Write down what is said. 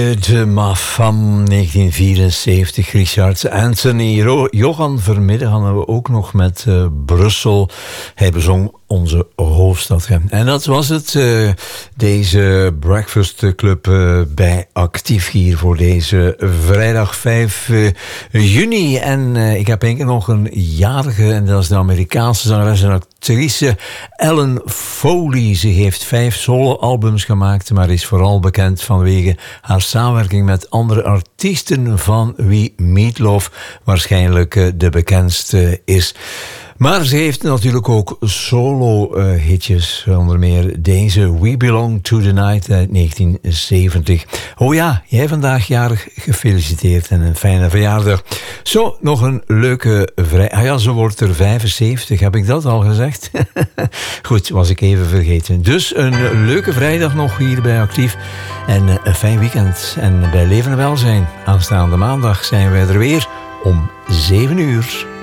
De MAFAM 1974, Richard Anthony. Johan Vermiddag hadden we ook nog met Brussel. Hij bezong onze hoofdstad. En dat was het, deze Breakfast Club bij Actief hier voor deze vrijdag 5 juni. En ik heb één keer nog een jarige, en dat is de Amerikaanse zangeres en actrice Ellen Foley. Ze heeft 5 soloalbums gemaakt, maar is vooral bekend vanwege haar samenwerking met andere artiesten, van wie Meatloaf waarschijnlijk de bekendste is. Maar ze heeft natuurlijk ook solo-hitjes, onder meer deze We Belong to the Night uit 1970. Oh ja, jij vandaag jarig, gefeliciteerd en een fijne verjaardag. Zo, nog een leuke vrijdag. Ah ja, ze wordt er 75, heb ik dat al gezegd? Goed, was ik even vergeten. Dus een leuke vrijdag nog hier bij Actief en een fijn weekend. En bij Leven en Welzijn, aanstaande maandag zijn wij er weer om 7 uur.